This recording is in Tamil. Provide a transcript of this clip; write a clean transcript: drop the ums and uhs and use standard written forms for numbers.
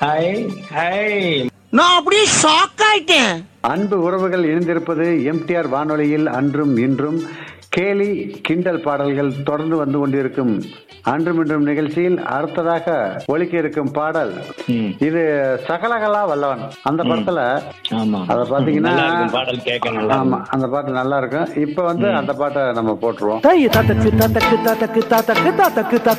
Hi hi. நான் அப்படியே ஷாக் ஆயிட்டேன். அன்பு உறவுகள் இணைந்திருப்பது எம்டிஆர் வானொலியில் அன்றும் இன்றும் கேலி கிண்டல் பாடல்கள் தொடர்ந்து வந்து கொண்டிருக்கும் அன்றும் இன்றும் நிகழ்ச்சியில் அடுத்ததாக ஒலிக்க இருக்கும் பாடல் இது சகலகலா வல்லவன் அந்த படத்துல. அத பாத்தீங்கன்னா பாடல் கேட்க ஆமா அந்த பாட்டு நல்லா இருக்கும். இப்ப வந்து அந்த பாட்டை நம்ம போட்டுருவோம்.